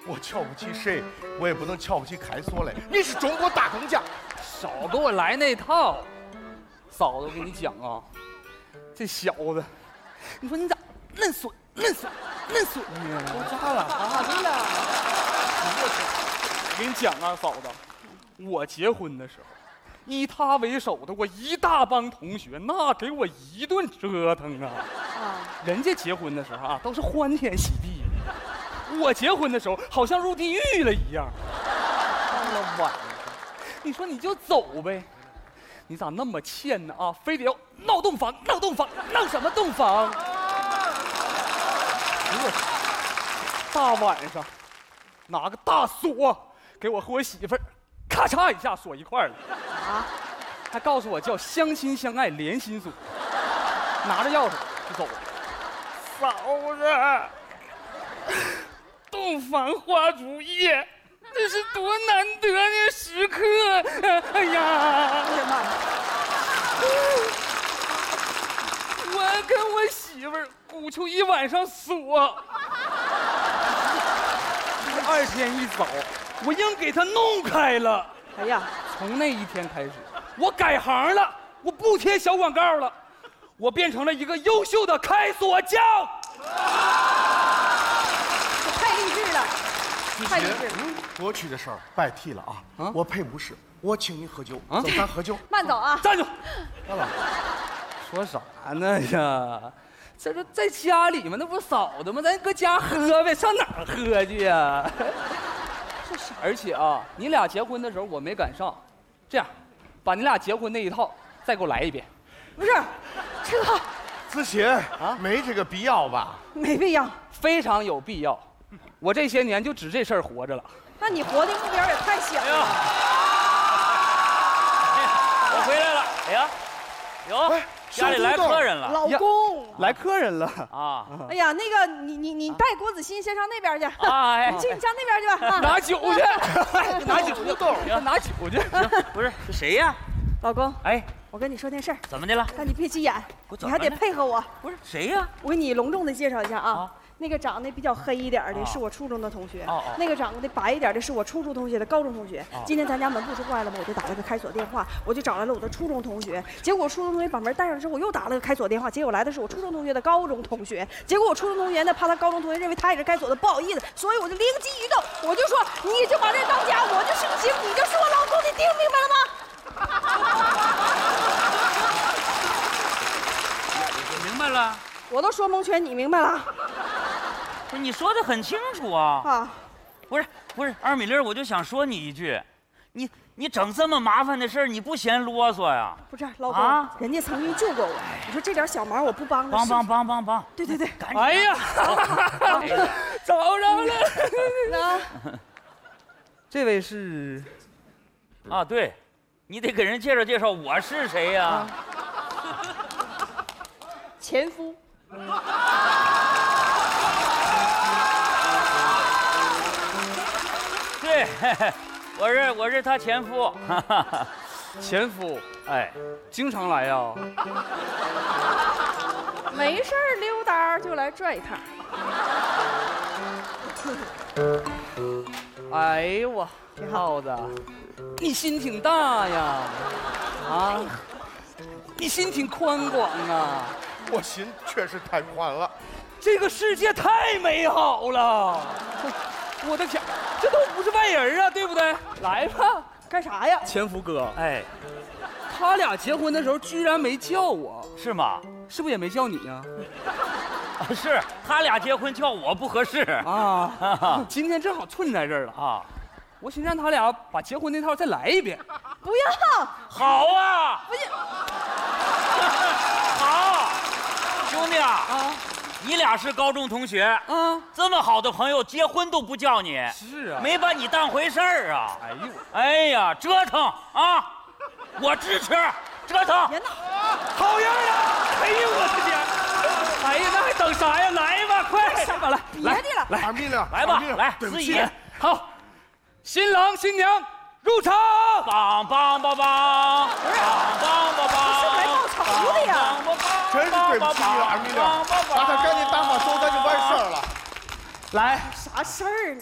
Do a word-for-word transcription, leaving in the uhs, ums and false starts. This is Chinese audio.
我瞧不起谁，我也不能瞧不起开锁嘞。你是中国大工匠， 少给我来那套。嫂子，我跟你讲啊，这小子，你说你咋嫩损嫩损嫩损呢？ 我咋了？ 咋的了？ 我跟你讲啊，嫂子，我结婚的时候，以他为首的我一大帮同学，那给我一顿折腾啊！ 啊， 人家结婚的时候啊，都是欢天喜地的，我结婚的时候好像入地狱了一样。到了晚上，你说你就走呗，你咋那么欠呢啊？非得要闹洞房，闹洞房，闹什么洞房？大晚上拿个大锁给我和我媳妇儿，咔嚓一下锁一块儿了啊！还告诉我叫相亲相爱连心锁，拿着钥匙就走了。嫂子，洞房花烛夜，那是多难得的时刻！哎呀，哎呀妈呀！我跟我媳妇儿鼓秋一晚上锁。第二天一早，我硬给他弄开了。 哎呀， 从那一天开始，我改行了，我不贴小广告了，我变成了一个优秀的开锁匠。 太励志了，太励志了。 过去的事儿别提了啊！啊我陪武士，我请你喝酒， 啊走，咱喝酒。 慢走啊！ 站住！ 干嘛？ 说啥呢呀？这不在家里嘛，那不是嫂子吗？咱搁家喝呗，上哪儿喝去呀？ 这啥？ 而且啊，你俩结婚的时候我没赶上，这样，把你俩结婚那一套再给我来一遍。 不是，这个子欣啊，没这个必要吧？ 没必要。 非常有必要。我这些年就指这事儿活着了。 那你活的目标也太小了。 我回来了。哎呀，哟，家里来客人了。 老公， 来客人了啊！ 哎呀，那个你你你带郭子欣先上那边去。 啊，哎， 你去，你上那边去吧。啊， 拿酒去，拿酒去，拿酒去。 不是，是谁呀？ 老公， 哎， 我跟你说件事儿， 怎么的了？ 但你别急眼， 我怎么了你还得配合我。 不是谁呀？ 我给你隆重的介绍一下啊。 啊那个长得比较黑一点的啊是我初中的同学， 哦哦那个长得白一点的是我初中同学的高中同学。 哦今天咱家门不是坏了吗？我就打了个开锁电话，我就找来了我的初中同学。结果初中同学把门带上之后，我又打了个开锁电话，结果来的是我初中同学的高中同学。结果我初中同学呢，怕他高中同学认为他也是开锁的，不好意思，所以我就灵机一动，我就说你就把这当家，我就姓邢，你就是我老公，你听明白了吗？ 我明白了。 我都说蒙圈，你明白了不是，你说的很清楚啊。 啊？ 不是不是，二米粒，我就想说你一句，你你整这么麻烦的事儿，你不嫌啰嗦呀？ 不是，老公， 啊人家曾经救过我，你说这点小忙我不帮着， 帮帮帮帮帮！ 对对对， 赶紧！ 哎呀，找着了。 那这位是啊，对，你得给人介绍介绍我是谁呀？ 前夫。 对，我是我是他前夫。 前夫， 哎， 经常来呀。 没事儿溜达就来转一趟。 哎呦我，耗子，你心挺大呀，啊，你心挺宽广啊， 我心确实太宽了。 这个世界太美好了。我的天，这都不是外人啊，对不对？来吧， 干啥呀？ 前夫哥， 哎， 他俩结婚的时候居然没叫我， 是吗？ 是不是也没叫你呀？ 啊，是他俩结婚叫我不合适啊，今天正好寸在这儿了啊！ 我寻思让他俩把结婚那套再来一遍。 不要， 好啊！ 不是， 好，兄弟啊， 啊你俩是高中同学啊， 这么好的朋友，结婚都不叫你， 是啊， 没把你当回事儿啊！ 哎呦， 哎呀，折腾啊！我支持，折腾！ 别闹， 好样的！哎呦我的天！哎呀，那还等啥呀？来吧，快上吧，来， 别的了， 来，二米了， 来吧二米了来对不起司仪， 好，新郎新娘入场。 梆梆梆梆，梆梆梆梆， 是来报仇的呀！ 真是对不起你了，二米了，把他赶紧打发走，咱就完事儿了。 来， 啥事儿呢？